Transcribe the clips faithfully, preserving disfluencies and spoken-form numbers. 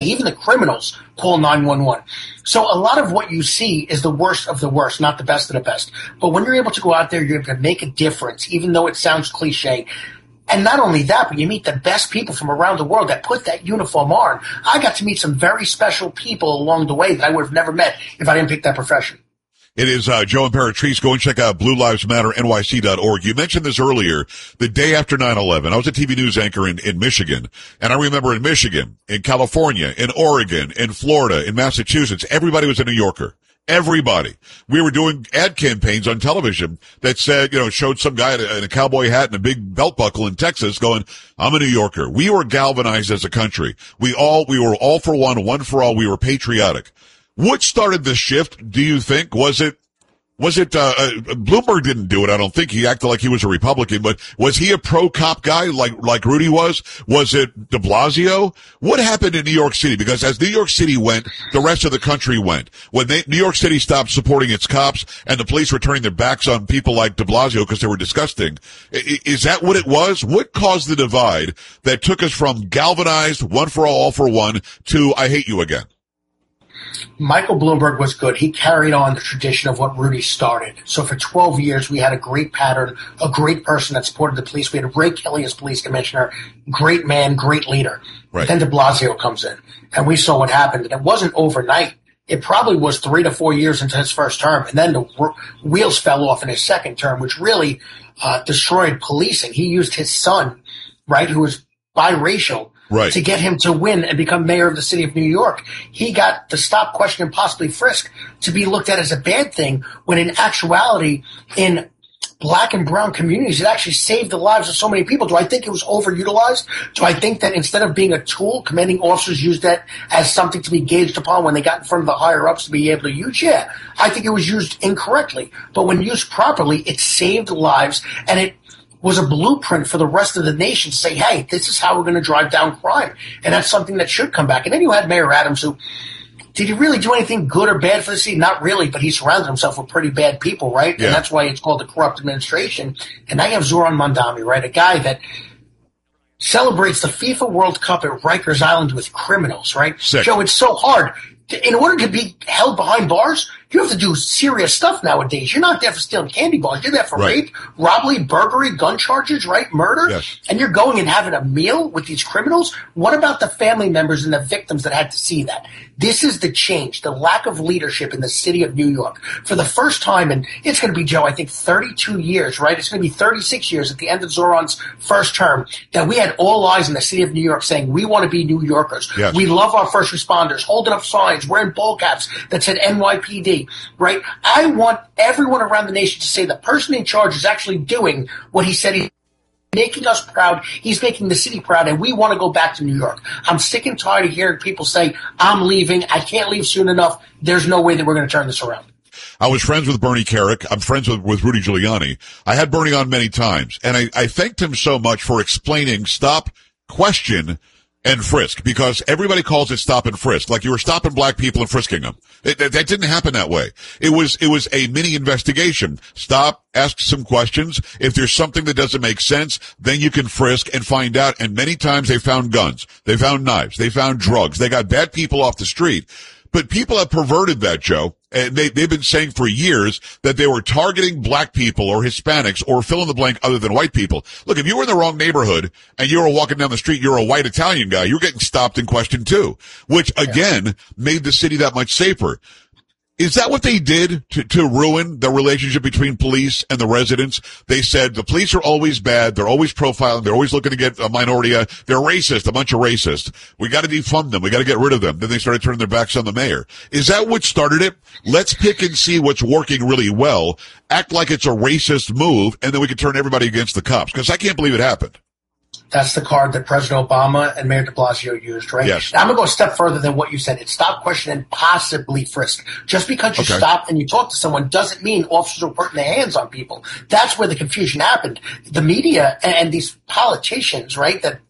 Even the criminals call nine one one. So a lot of what you see is the worst of the worst, not the best of the best. But when you're able to go out there, you're able to make a difference, even though it sounds cliche. And not only that, but you meet the best people from around the world that put that uniform on. I got to meet some very special people along the way that I would have never met if I didn't pick that profession. It is uh, Joe Imperatrice. Go and check out blue lives matter N Y C dot org. You mentioned this earlier, the day after nine eleven. I was a T V news anchor in, in Michigan, and I remember in Michigan, in California, in Oregon, in Florida, in Massachusetts, everybody was a New Yorker. Everybody. We were doing ad campaigns on television that said, you know, showed some guy in a cowboy hat and a big belt buckle in Texas going, I'm a New Yorker. We were galvanized as a country. We all, we were all for one, one for all. We were patriotic. What started the shift, do you think? Was it, was it, uh, uh, Bloomberg didn't do it, I don't think. He acted like he was a Republican, but was he a pro-cop guy like, like Rudy was? Was it de Blasio? What happened in New York City? Because as New York City went, the rest of the country went. When they, New York City stopped supporting its cops and the police were turning their backs on people like de Blasio because they were disgusting. Is that what it was? What caused the divide that took us from galvanized, one for all, all for one, to I hate you again? Michael Bloomberg was good. He carried on the tradition of what Rudy started. So for twelve years, we had a great pattern, a great person that supported the police. We had Ray Kelly as police commissioner, great man, great leader. Right. Then de Blasio comes in, and we saw what happened. And it wasn't overnight. It probably was three to four years into his first term, and then the r- wheels fell off in his second term, which really uh, destroyed policing. He used his son, right, who was biracial, right, to get him to win and become mayor of the city of New York. He got the stop, question, and possibly frisk to be looked at as a bad thing, when in actuality, in black and brown communities, it actually saved the lives of so many people. Do I think it was overutilized? Do I think that instead of being a tool, commanding officers used that as something to be gauged upon when they got in front of the higher-ups to be able to use? Yeah, I think it was used incorrectly. But when used properly, it saved lives, and it was a blueprint for the rest of the nation to say, hey, this is how we're going to drive down crime. And that's something that should come back. And then you had Mayor Adams, who, did he really do anything good or bad for the city? Not really, but he surrounded himself with pretty bad people, right? Yeah. And that's why it's called the corrupt administration. And now you have Zoran Mondami, right? A guy that celebrates the FIFA World Cup at Rikers Island with criminals, right? Sick. Joe, it's so hard. In order to be held behind bars, you have to do serious stuff nowadays. You're not there for stealing candy bars. You're there for right. rape, robbery, burglary, gun charges, right? Murder. Yes. And you're going and having a meal with these criminals. What about the family members and the victims that had to see that? This is the change, the lack of leadership in the city of New York. For the first time, and it's going to be, Joe, I think thirty-two years, right? It's going to be thirty-six years at the end of Zoran's first term, that we had all eyes in the city of New York saying, we want to be New Yorkers. Yes. We love our first responders, holding up signs, wearing ball caps that said N Y P D, right? I want everyone around the nation to say the person in charge is actually doing what he said he making us proud. He's making the city proud, and we want to go back to New York. I'm sick and tired of hearing people say, I'm leaving. I can't leave soon enough. There's no way that we're going to turn this around. I was friends with Bernie Kerik. I'm friends with, with Rudy Giuliani. I had Bernie on many times, and I, I thanked him so much for explaining stop, question, and frisk, because everybody calls it stop and frisk, like you were stopping black people and frisking them. It, that, that didn't happen that way. It was, it was a mini investigation. Stop, ask some questions. If there's something that doesn't make sense, then you can frisk and find out. And many times they found guns, they found knives, they found drugs, they got bad people off the street. But people have perverted that, Joe. And they, they've been saying for years that they were targeting black people or Hispanics or fill in the blank other than white people. Look, if you were in the wrong neighborhood and you were walking down the street, you're a white Italian guy, you're getting stopped and questioned too, which again yeah. made the city that much safer. Is that what they did to, to ruin the relationship between police and the residents? They said the police are always bad. They're always profiling. They're always looking to get a minority. Uh, they're racist, a bunch of racists. We got to defund them. We got to get rid of them. Then they started turning their backs on the mayor. Is that what started it? Let's pick and see what's working really well, act like it's a racist move, and then we can turn everybody against the cops. Because I can't believe it happened. That's the card that President Obama and Mayor de Blasio used, right? Yes. Now, I'm going to go a step further than what you said. It's stop, question, and possibly frisk. Just because you okay. stop and you talk to someone doesn't mean officers are putting their hands on people. That's where the confusion happened. The media and, and these politicians, right, that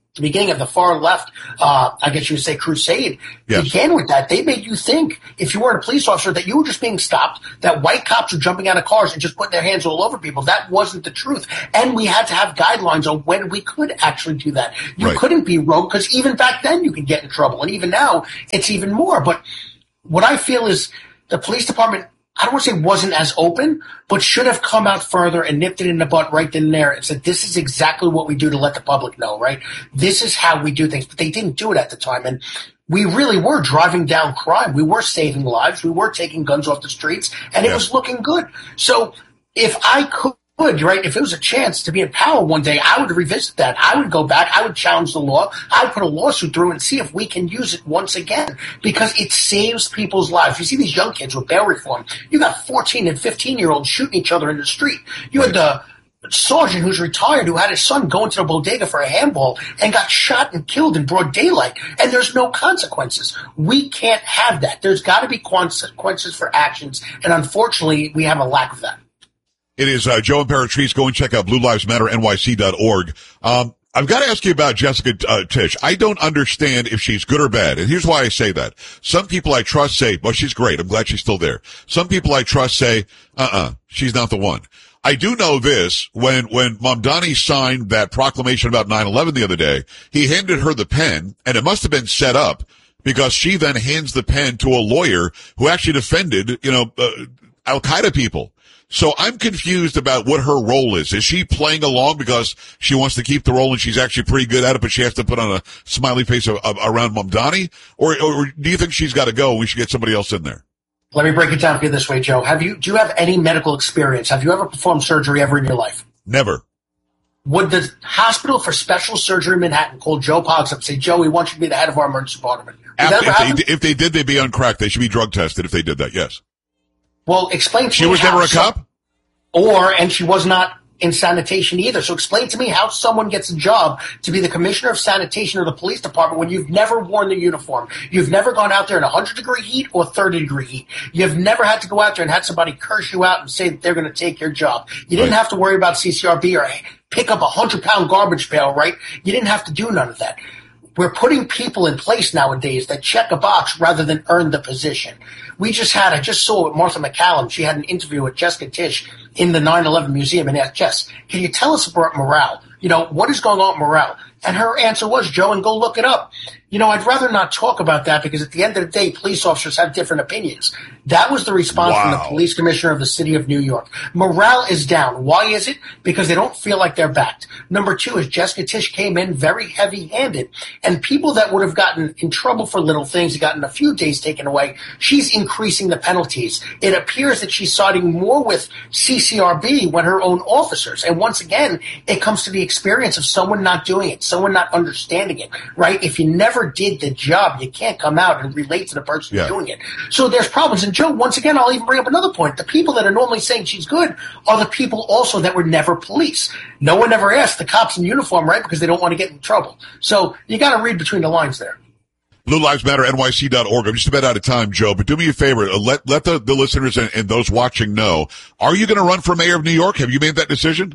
the beginning of the far left, uh, I guess you would say crusade, yes. began with that. They made you think, if you weren't a police officer, that you were just being stopped, that white cops were jumping out of cars and just putting their hands all over people. That wasn't the truth. And we had to have guidelines on when we could actually do that. You right. couldn't be rogue, because even back then you could get in trouble. And even now, it's even more. But what I feel is the police department, I don't want to say wasn't as open, but should have come out further and nipped it in the butt right then and there and said, this is exactly what we do to let the public know, right? This is how we do things. But they didn't do it at the time. And we really were driving down crime. We were saving lives. We were taking guns off the streets, and it yeah. was looking good. So if I could, right, if it was a chance to be in power one day, I would revisit that. I would go back. I would challenge the law. I would put a lawsuit through and see if we can use it once again, because it saves people's lives. You see these young kids with bail reform. You got fourteen and fifteen-year-olds shooting each other in the street. You had the sergeant who's retired who had his son go into the bodega for a handball and got shot and killed in broad daylight, and there's no consequences. We can't have that. There's got to be consequences for actions, and unfortunately, we have a lack of that. It is uh, Joe Imperatrice. Go and check out blue lives matter N Y C dot org. Um, I've got to ask you about Jessica uh, Tisch. I don't understand if she's good or bad, and here's why I say that. Some people I trust say, well, she's great. I'm glad she's still there. Some people I trust say, uh-uh, she's not the one. I do know this. When when Mamdani signed that proclamation about nine eleven the other day, he handed her the pen, and it must have been set up, because she then hands the pen to a lawyer who actually defended, you know, uh, Al-Qaeda people. So I'm confused about what her role is. Is she playing along because she wants to keep the role and she's actually pretty good at it, but she has to put on a smiley face of, of, around Mamdani? Or, or do you think she's got to go and we should get somebody else in there? Let me break it down for you this way, Joe. Have you, do you have any medical experience? Have you ever performed surgery ever in your life? Never. Would the Hospital for Special Surgery in Manhattan call Joe Poggs up and say, Joe, we want you to be the head of our emergency department? After, if, they, if they did, they'd be on crack. They should be drug tested if they did that, yes. Well, explain to she me. She was never a cop? Some, or, and she was not in sanitation either. So explain to me how someone gets a job to be the commissioner of sanitation or the police department when you've never worn the uniform. You've never gone out there in one hundred degree heat or thirty degree heat. You've never had to go out there and had somebody curse you out and say that they're going to take your job. You didn't right. have to worry about C C R B or pick up a one hundred pound garbage pail, right? You didn't have to do none of that. We're putting people in place nowadays that check a box rather than earn the position. We just had, I just saw with Martha McCallum, she had an interview with Jessica Tisch in the nine eleven museum and asked, Jess, can you tell us about morale? You know, what is going on with morale? And her answer was, Joe, and go look it up. You know, I'd rather not talk about that because at the end of the day, police officers have different opinions. That was the response wow. from the police commissioner of the city of New York. Morale is down. Why is it? Because they don't feel like they're backed. Number two is Jessica Tisch came in very heavy-handed, and people that would have gotten in trouble for little things have gotten a few days taken away. She's increasing the penalties. It appears that she's siding more with C C R B when her own officers. And once again, it comes to the experience of someone not doing it, someone not understanding it, right? If you never did the job, you can't come out and relate to the person yeah. doing it. So there's problems. And Joe, once again, I'll even bring up another point. The people that are normally saying she's good are the people also that were never police. No one ever asked the cops in uniform, right? Because they don't want to get in trouble. So you got to read between the lines there. blue lives matter N Y C dot org. I'm just about out of time, Joe, but do me a favor. Let let the, the listeners and, and those watching know. Are you going to run for mayor of New York? Have you made that decision?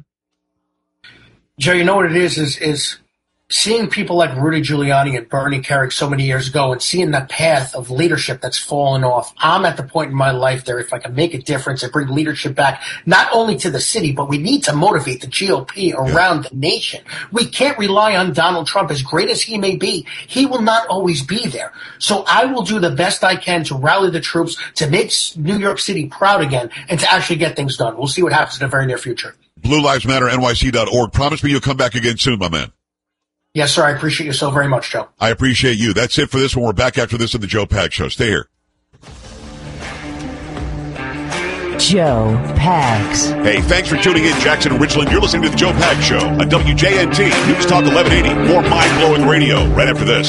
Joe, you know what it is, is, is seeing people like Rudy Giuliani and Bernie Kerik so many years ago and seeing the path of leadership that's fallen off. I'm at the point in my life there, if I can make a difference and bring leadership back, not only to the city, but we need to motivate the G O P around yeah. the nation. We can't rely on Donald Trump. As great as he may be, he will not always be there. So I will do the best I can to rally the troops, to make New York City proud again, and to actually get things done. We'll see what happens in the very near future. blue lives matter N Y C dot org. Promise me you'll come back again soon, my man. Yes, sir. I appreciate you so very much, Joe. I appreciate you. That's it for this one. We're back after this in the Joe Pags Show. Stay here. Joe Pags. Hey, thanks for tuning in, Jackson and Richland. You're listening to the Joe Pags Show on W J N T News Talk eleven eighty. More mind-blowing radio right after this.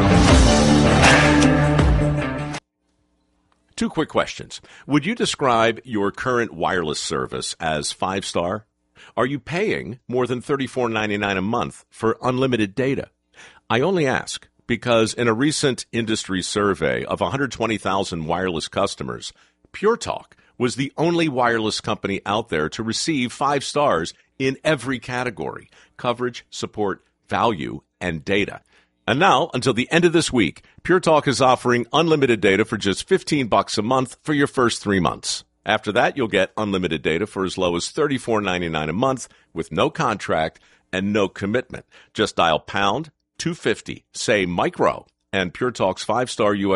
Two quick questions. Would you describe your current wireless service as five-star? Are you paying more than thirty-four ninety-nine a month for unlimited data? I only ask because in a recent industry survey of one hundred twenty thousand wireless customers, Pure Talk was the only wireless company out there to receive five stars in every category: coverage, support, value, and data. And now, until the end of this week, Pure Talk is offering unlimited data for just fifteen bucks a month for your first three months. After that, you'll get unlimited data for as low as thirty-four ninety-nine a month with no contract and no commitment. Just dial pound two fifty, say micro, and Pure Talk's five-star U S